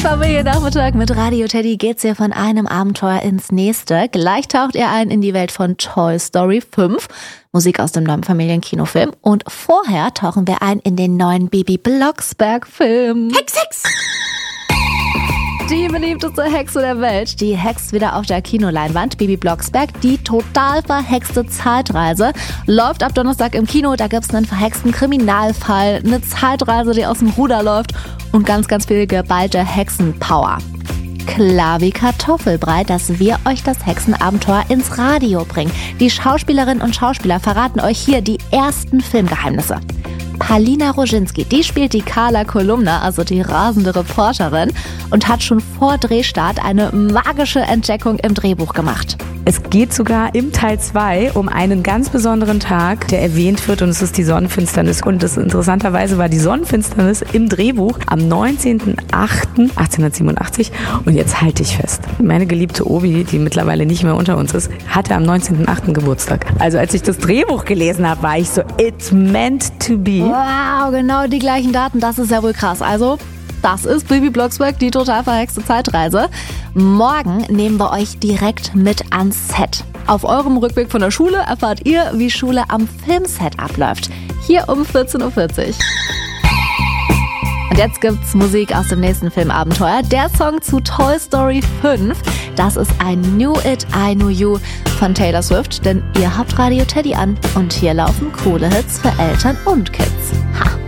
Familiennachmittag mit Radio Teddy geht's ja von einem Abenteuer ins nächste. Gleich taucht ihr ein in die Welt von Toy Story 5, Musik aus dem neuen Familienkinofilm. Und vorher tauchen wir ein in den neuen Bibi Blocksberg-Film. Hex, Hex! Die beliebteste Hexe der Welt, die hext wieder auf der Kinoleinwand. Bibi Blocksberg, die total verhexte Zeitreise, läuft ab Donnerstag im Kino. Da gibt's einen verhexten Kriminalfall, eine Zeitreise, die aus dem Ruder läuft und ganz, ganz viel geballte Hexenpower. Klar wie Kartoffelbrei, dass wir euch das Hexenabenteuer ins Radio bringen. Die Schauspielerinnen und Schauspieler verraten euch hier die ersten Filmgeheimnisse. Palina Roginski, die spielt die Carla Kolumna, also die rasende Reporterin, und hat schon vor Drehstart eine magische Entdeckung im Drehbuch gemacht. Es geht sogar im Teil 2 um einen ganz besonderen Tag, der erwähnt wird, und es ist die Sonnenfinsternis. Und das interessanterweise war die Sonnenfinsternis im Drehbuch am 19.08.1887. Und jetzt halte ich fest. Meine geliebte Obi, die mittlerweile nicht mehr unter uns ist, hatte am 19.08. Geburtstag. Also als ich das Drehbuch gelesen habe, war ich so, it's meant to be. Wow, genau die gleichen Daten, das ist ja wohl krass. Also, das ist Bibi Blocksberg, die total verhexte Zeitreise. Morgen nehmen wir euch direkt mit ans Set. Auf eurem Rückweg von der Schule erfahrt ihr, wie Schule am Filmset abläuft. Hier um 14.40 Uhr. Und jetzt gibt's Musik aus dem nächsten Filmabenteuer. Der Song zu Toy Story 5. Das ist ein Knew It, I Knew You von Taylor Swift. Denn ihr habt Radio Teddy an. Und hier laufen coole Hits für Eltern und Kids. Ha!